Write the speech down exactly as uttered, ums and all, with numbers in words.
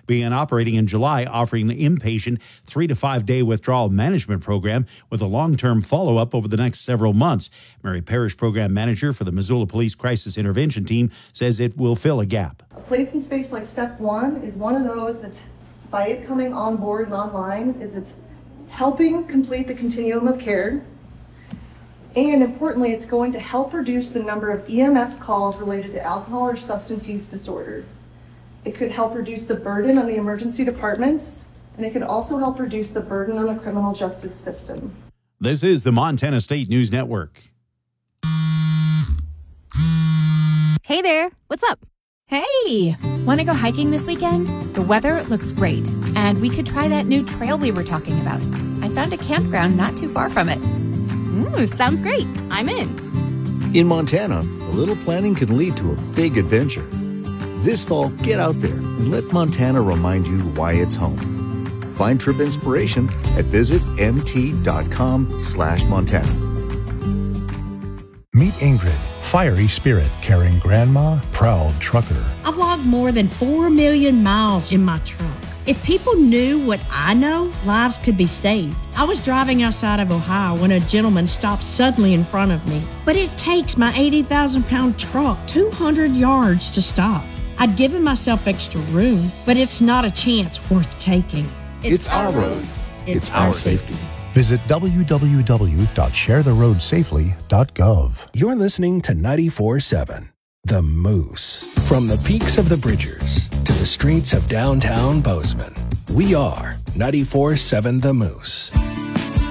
began operating in July, offering the inpatient three to five day withdrawal management program with a long-term follow-up over the next several months. Mary Parrish, program manager for the Missoula Police Crisis Intervention Team, says it will fill a gap. A place and space like Step One is one of those that's, by it coming on board and online, is it's helping complete the continuum of care. And importantly, it's going to help reduce the number of E M S calls related to alcohol or substance use disorder. It could help reduce the burden on the emergency departments, and it could also help reduce the burden on the criminal justice system. This is the Montana State News Network. Hey there, what's up? Hey, want to go hiking this weekend? The weather looks great, and we could try that new trail we were talking about. I found a campground not too far from it. Ooh, sounds great. I'm in. In Montana, a little planning can lead to a big adventure. This fall, get out there and let Montana remind you why it's home. Find trip inspiration at visit mt.com slash Montana. Meet Ingrid, fiery spirit carrying grandma, proud trucker. I've logged more than four million miles in my truck. If people knew what I know, lives could be saved. I was driving outside of Ohio when a gentleman stopped suddenly in front of me. But it takes my eighty thousand pound truck two hundred yards to stop. I'd given myself extra room, but it's not a chance worth taking. It's, it's our roads. It's, it's our safety. safety. Visit w w w dot share the road safely dot gov. You're listening to ninety-four seven, The Moose. From the peaks of the Bridgers to the streets of downtown Bozeman, we are ninety-four seven The Moose.